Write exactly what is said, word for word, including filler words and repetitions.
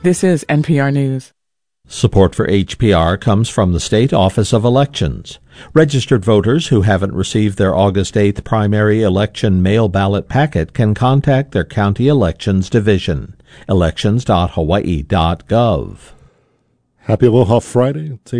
This is N P R News. Support for H P R comes from the State Office of Elections. Registered voters who haven't received their August eighth primary election mail ballot packet can contact their county elections division. elections dot hawaii dot gov. Happy Aloha Friday. It's